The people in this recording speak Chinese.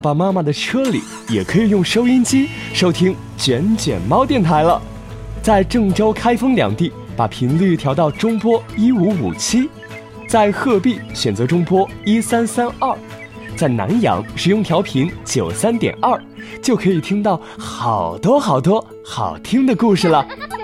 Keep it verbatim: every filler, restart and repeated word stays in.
爸妈妈的车里也可以用收音机收听卷卷猫电台了。在郑州、开封两地把频率调到中波一五五七，在鹤壁选择中波一三三二，在南阳使用调频九三点二，就可以听到好多好多好听的故事了。